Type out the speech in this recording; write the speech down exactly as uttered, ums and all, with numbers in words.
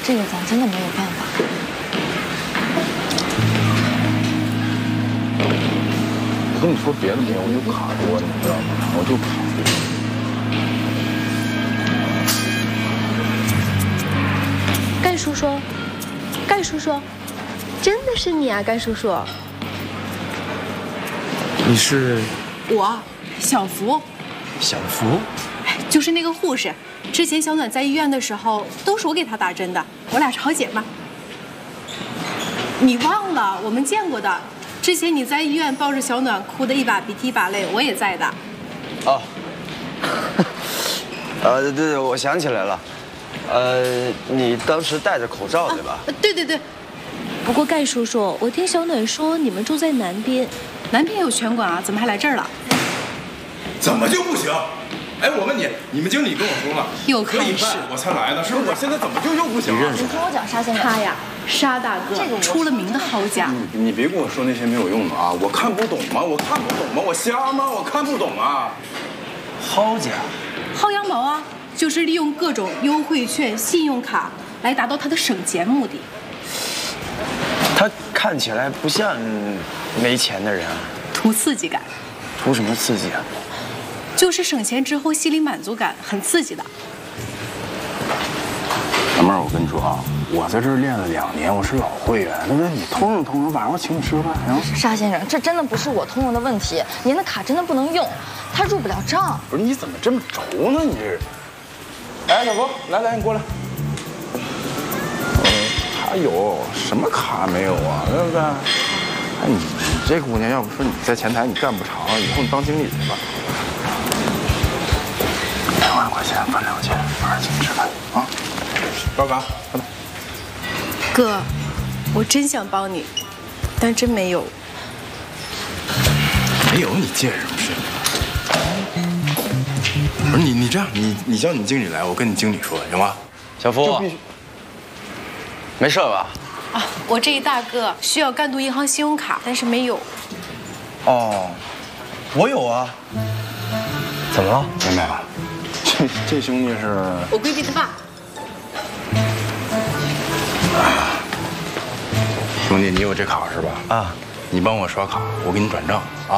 这个咱真的没有办法。 我跟你说别的没有，我就卡多，你知道吗？我就卡多。盖叔叔，盖叔叔，真的是你啊，盖叔叔。 你是？ 我，小福。 小福？ 哎，就是那个护士。之前小暖在医院的时候，都是我给她打针的，我俩是好姐妹。你忘了我们见过的？之前你在医院抱着小暖哭得一把鼻涕一把泪，我也在的。 哦，呃，对对，我想起来了，呃，你当时戴着口罩对吧？ 啊、对对对。 不过盖叔叔，我听小暖说你们住在南边， 南边有拳馆啊，怎么还来这儿了？ 怎么就不行？哎，我问你，你们经理跟我说了， 又可以办我才来的，是不是？我现在怎么就又不行了？ 你听我讲，沙先生， 他呀，沙大哥，这个出了名的好家。 你你别跟我说那些没有用的啊！我看不懂吗？我看不懂吗？我瞎吗？我看不懂啊！ 薅家， 薅羊毛啊，就是利用各种优惠券、信用卡来达到他的省钱目的。 他看起来不像没钱的人， 图刺激感。 图什么刺激啊？ 就是省钱之后心理满足感很刺激的。 老妹儿，我跟你说啊，我在这儿练了两年，我是老会员，对不对？你通融通融，晚上我请你吃个饭行吗？ 沙先生，这真的不是我通融的问题，您的卡真的不能用，他入不了账。 不是你怎么这么轴呢？你这是？哎，小福，来来，你过来。嗯，他有什么卡没有啊？对不对？哎，你你这姑娘，要不说你在前台你干不长，以后你当经理去吧。两万块钱分两千，晚上请你吃饭啊！高嘎，快点。 哥，我真想帮你，但真没有。 没有，你借什么事？不是你，你这样，你你叫你经理来，我跟你经理说，行吗？ 小福，没事吧？ 啊，我这一大个需要赣都银行信用卡，但是没有。 哦，我有啊。怎么了， 妹妹？这这兄弟是我闺蜜他爸。 兄弟，你有这卡是吧？ 啊， 你帮我刷卡，我给你转账啊。